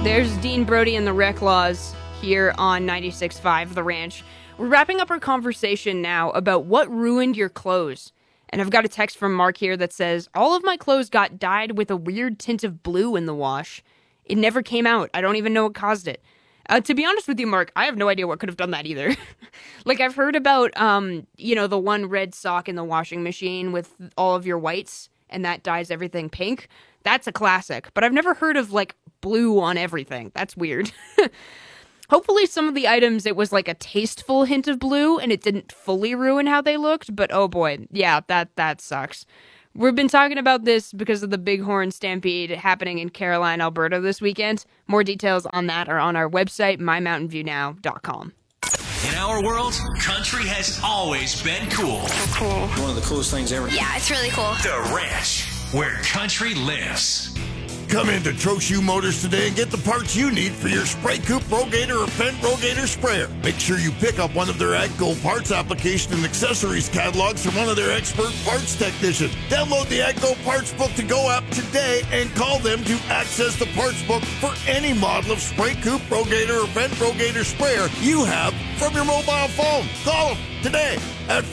There's Dean Brody and the Rec Laws here on 96.5 The Ranch. We're wrapping up our conversation now about what ruined your clothes. And I've got a text from Mark here that says, all of my clothes got dyed with a weird tint of blue in the wash. It never came out. I don't even know what caused it. To be honest with you, Mark, I have no idea what could have done that either. Like, I've heard about, the one red sock in the washing machine with all of your whites, and that dyes everything pink. That's a classic. But I've never heard of, blue on everything. That's weird. Hopefully some of the items, it was a tasteful hint of blue and it didn't fully ruin how they looked, but oh boy, yeah, that sucks. We've been talking about this because of the Bighorn Stampede happening in Caroline, Alberta this weekend. More details on that are on our website, mymountainviewnow.com. In our world, country has always been cool. Cool. One of the coolest things ever. Yeah, it's really cool. The Ranch, where country lives. Come into Trochu Motors today and get the parts you need for your Spray Coupe Rogator or Fendt Rogator sprayer. Make sure you pick up one of their AGCO parts application and accessories catalogs from one of their expert parts technicians. Download the AGCO Parts Book to Go app today and call them to access the parts book for any model of Spray Coupe Rogator or Fendt Rogator sprayer you have from your mobile phone. Call them today at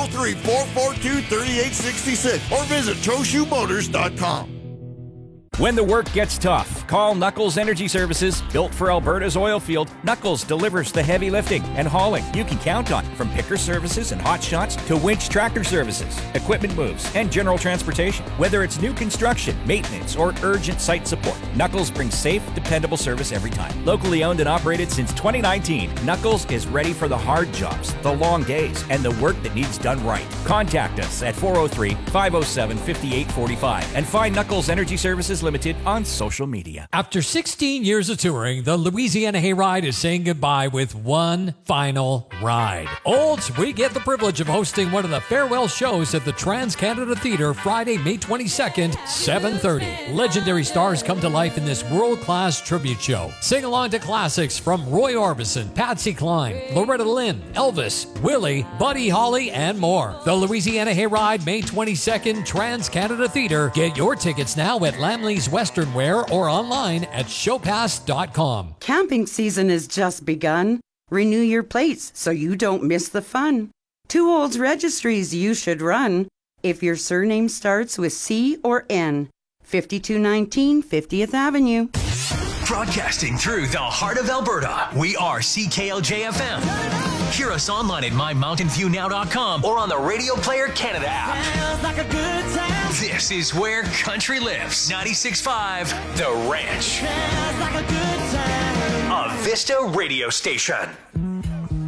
403-442-3866 or visit TrochuMotors.com. When the work gets tough, call Knuckles Energy Services. Built for Alberta's oil field, Knuckles delivers the heavy lifting and hauling you can count on. From picker services and hot shots to winch tractor services, equipment moves, and general transportation. Whether it's new construction, maintenance, or urgent site support, Knuckles brings safe, dependable service every time. Locally owned and operated since 2019, Knuckles is ready for the hard jobs, the long days, and the work that needs done right. Contact us at 403-507-5845 and find Knuckles Energy Services Limited on social media. After 16 years of touring, the Louisiana Hayride is saying goodbye with one final ride. Olds, we get the privilege of hosting one of the farewell shows at the Trans-Canada Theatre Friday, May 22nd, 7:30. Legendary stars come to life in this world-class tribute show. Sing along to classics from Roy Orbison, Patsy Cline, Loretta Lynn, Elvis, Willie, Buddy Holly, and more. The Louisiana Hayride, May 22nd, Trans-Canada Theatre. Get your tickets now at Lamley's Western Wear or online at showpass.com. Camping season has just begun. Renew your plates so you don't miss the fun. Two Olds registries you should run if your surname starts with C or N. 5219 50th Avenue. Broadcasting through the heart of Alberta, we are CKLJ-FM. Hear us online at mymountainviewnow.com or on the Radio Player Canada app. This is where country lives. 96.5 The Ranch. A Vista radio station.